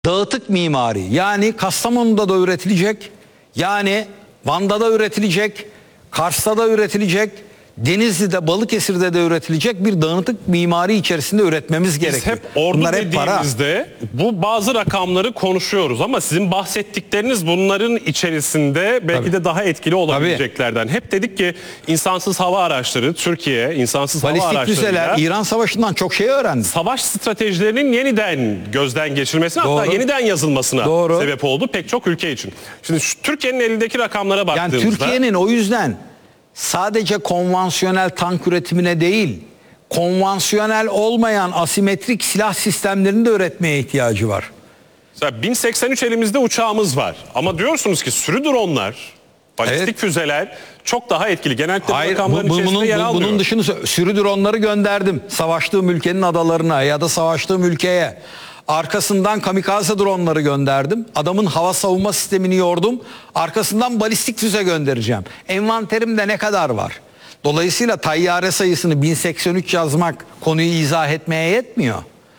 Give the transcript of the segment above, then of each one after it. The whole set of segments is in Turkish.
Dağıtık mimari, yani Kastamonu'da da üretilecek, yani Van'da da üretilecek, Kars'ta da üretilecek, Denizli'de, Balıkesir'de de üretilecek bir dağıtık mimari içerisinde üretmemiz gerekiyor. Biz hep ordu dediğimizde bu bazı rakamları konuşuyoruz ama sizin bahsettikleriniz bunların içerisinde belki de daha etkili olabileceklerden. Hep dedik ki insansız hava araçları, Türkiye insansız hava araçlarıyla balistik füzeler, İran Savaşı'ndan çok şey öğrendi. Savaş stratejilerinin yeniden gözden geçirilmesine, hatta yeniden yazılmasına sebep oldu pek çok ülke için. Şimdi Türkiye'nin elindeki rakamlara baktığımızda, yani Türkiye'nin o yüzden sadece konvansiyonel tank üretimine değil, konvansiyonel olmayan asimetrik silah sistemlerini de üretmeye ihtiyacı var. Mesela 1083 elimizde uçağımız var ama diyorsunuz ki sürü dronlar, balistik füzeler çok daha etkili. Genellikle bu rakamların içerisinde yer almıyor. Bunun dışında sürü dronları gönderdim savaştığım ülkenin adalarına ya da savaştığım ülkeye. Arkasından kamikaze dronları gönderdim. Adamın hava savunma sistemini yordum. Arkasından balistik füze göndereceğim. Envanterimde ne kadar var? Dolayısıyla tayyare sayısını 1083 yazmak konuyu izah etmeye yetmiyor.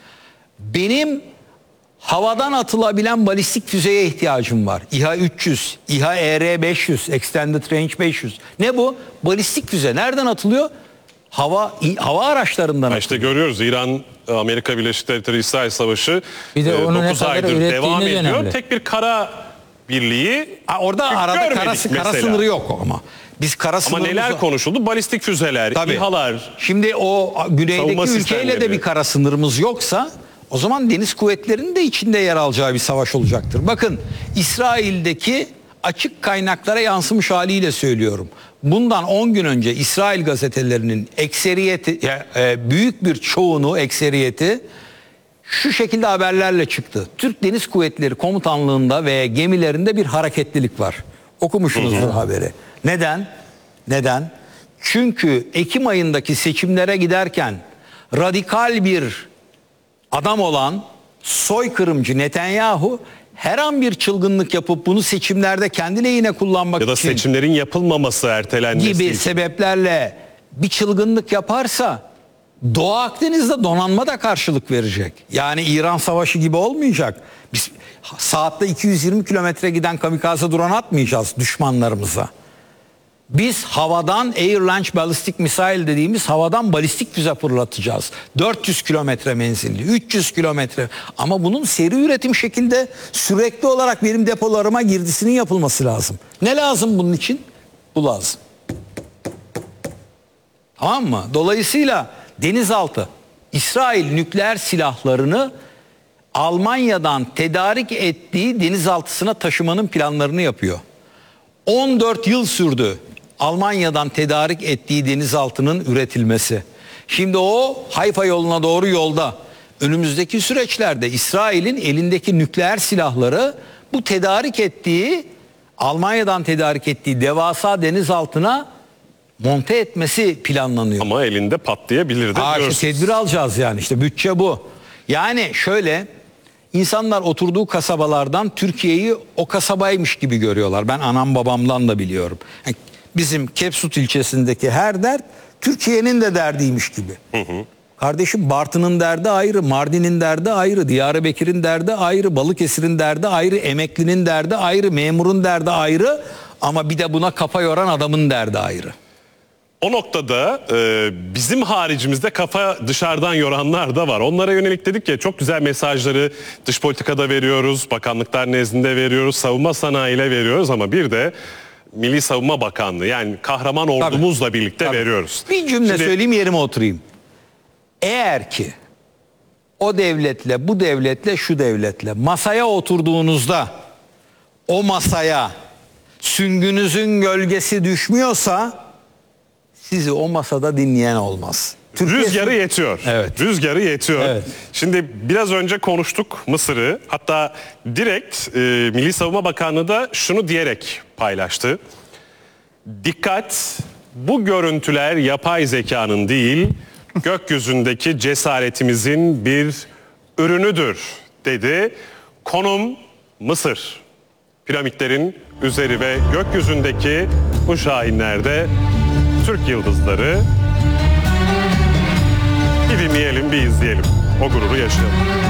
Benim havadan atılabilen balistik füzeye ihtiyacım var. İHA 300, İHA ER500, Extended Range 500. Ne bu? Balistik füze. Nereden atılıyor? Hava araçlarından atılıyor. İşte görüyoruz İran, Amerika Birleşik Devletleri, İsrail Savaşı 9 aydır devam ediyor. Önemli. Tek bir kara birliği orada arada kara sınırı yok ama. Biz kara ama neler konuşuldu? Balistik füzeler, İHA'lar. Şimdi o güneydeki ülkeyle de bir kara sınırımız yoksa o zaman deniz kuvvetlerinin de içinde yer alacağı bir savaş olacaktır. Bakın İsrail'deki açık kaynaklara yansımış haliyle söylüyorum. Bundan 10 gün önce İsrail gazetelerinin ekseriyeti, büyük bir çoğunu, ekseriyeti şu şekilde haberlerle çıktı. Türk Deniz Kuvvetleri Komutanlığı'nda ve gemilerinde bir hareketlilik var. Okumuşsunuzdur haberi. Neden? Çünkü Ekim ayındaki seçimlere giderken radikal bir adam olan soykırımcı Netanyahu her an bir çılgınlık yapıp bunu seçimlerde kendi lehine kullanmak ya da için seçimlerin yapılmaması, ertelenmesi gibi sebeplerle bir çılgınlık yaparsa Doğu Akdeniz'de donanma da karşılık verecek. Yani İran Savaşı gibi olmayacak. Biz saatte 220 kilometre giden kamikaze drone atmayacağız düşmanlarımıza. Biz havadan Air Launch Ballistic Missile dediğimiz havadan balistik füze fırlatacağız. 400 kilometre menzilli, 300 kilometre. Ama bunun seri üretim şekilde sürekli olarak benim depolarıma girdisinin yapılması lazım. Ne lazım bunun için? Bu lazım. Tamam mı? Dolayısıyla denizaltı, İsrail nükleer silahlarını Almanya'dan tedarik ettiği denizaltısına taşımanın planlarını yapıyor. 14 yıl sürdü Almanya'dan tedarik ettiği denizaltının üretilmesi. Şimdi o Hayfa yoluna doğru yolda. Önümüzdeki süreçlerde İsrail'in elindeki nükleer silahları bu tedarik ettiği, Almanya'dan tedarik ettiği devasa denizaltına monte etmesi planlanıyor. Ama elinde patlayabilir de diyorsunuz. Tedbir alacağız yani, işte bütçe bu. Yani şöyle, insanlar oturduğu kasabalardan Türkiye'yi o kasabaymış gibi görüyorlar. Ben anam babamdan da biliyorum. Yani bizim Kepsut ilçesindeki her dert Türkiye'nin de derdiymiş gibi. Kardeşim, Bartın'ın derdi ayrı, Mardin'in derdi ayrı, Diyarbakır'ın derdi ayrı, Balıkesir'in derdi ayrı, emeklinin derdi ayrı, memurun derdi ayrı, ama bir de buna kafa yoran adamın derdi ayrı. O noktada bizim haricimizde kafa dışarıdan yoranlar da var. Onlara yönelik dedik ya, çok güzel mesajları dış politikada veriyoruz, bakanlıklar nezdinde veriyoruz, savunma sanayiyle veriyoruz ama bir de Milli Savunma Bakanlığı, yani kahraman ordumuzla birlikte veriyoruz. Bir cümle söyleyeyim, yerime oturayım. Eğer ki o devletle, bu devletle, şu devletle masaya oturduğunuzda o masaya süngünüzün gölgesi düşmüyorsa sizi o masada dinleyen olmaz. Rüzgarı yetiyor. Evet. Rüzgarı yetiyor. Evet. Şimdi biraz önce konuştuk Mısır'ı. Hatta direkt Milli Savunma Bakanlığı da şunu diyerek paylaştı. Dikkat, bu görüntüler yapay zekanın değil, gökyüzündeki cesaretimizin bir ürünüdür dedi. Konum Mısır. Piramitlerin üzeri ve gökyüzündeki bu şahinlerde Türk yıldızları. Bir dinleyelim, bir izleyelim. O gururu yaşayalım.